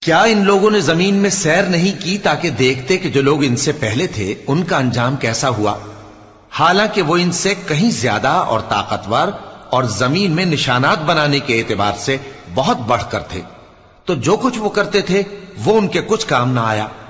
क्या इन लोगों ने जमीन में सैर नहीं की ताकि देखते कि जो लोग इनसे पहले थे उनका अंजाम कैसा हुआ, हालांकि वो इनसे कहीं ज्यादा और ताकतवर और जमीन में निशानात बनाने के एतबार से बहुत बढ़कर थे। तो जो कुछ वो करते थे वो उनके कुछ काम ना आया।